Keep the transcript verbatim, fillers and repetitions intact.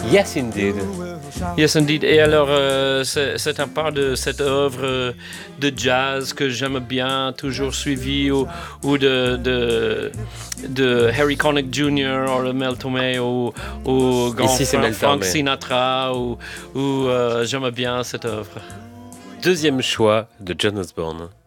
Yes, indeed. Yes, indeed. Et alors, euh, c'est, c'est un part de cette œuvre de jazz que j'aime bien, toujours suivi, ou, ou de, de, de Harry Connick junior ou de Mel Torme ou, ou grand Ici, c'est Fra- Mel Frank Torme. Sinatra, ou, ou euh, j'aime bien cette œuvre. Deuxième choix de John Osborne.